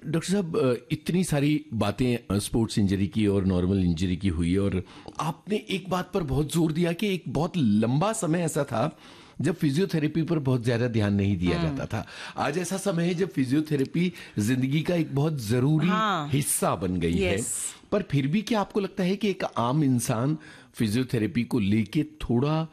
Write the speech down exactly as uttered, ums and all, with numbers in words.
Doctor साहब, इतनी सारी बातें स्पोर्ट्स इंजरी की और नॉर्मल इंजरी की हुई, और आपने एक बात पर बहुत जोर दिया कि एक बहुत लंबा समय ऐसा था जब फिजियोथेरेपी पर बहुत ज्यादा ध्यान नहीं दिया जाता था। आज ऐसा समय है जब फिजियोथेरेपी जिंदगी का एक बहुत जरूरी हाँ, हिस्सा बन गई है। पर फिर भी क्या आपको लगता है कि एक आम इंसान फिजियोथेरेपी को लेके थोड़ा